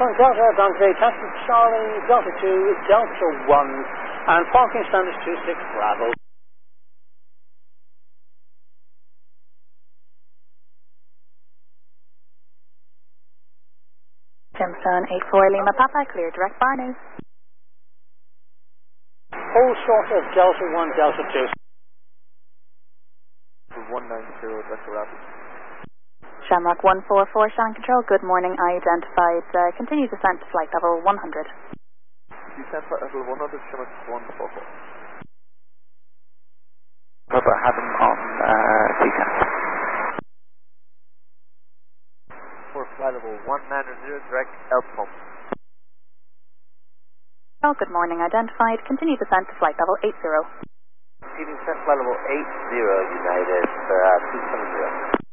from Delta Dante, Tango Charlie, Delta 2, Delta 1, and parking standards 26 Bravo. Gemstone 84 Lima Papa, clear direct bar news. Hold short of Delta 1, Delta 2. 190 Delta Rapid. Shamrock 144, Shannon Control, good morning, identified. Continue descent to flight level 100. Descent flight level 100, Shamrock 144. Papa, have him on descent. For flight level 190, direct L pump. Oh, good morning, identified. Continue descent to flight level 80. Descent flight level 80, United, 270.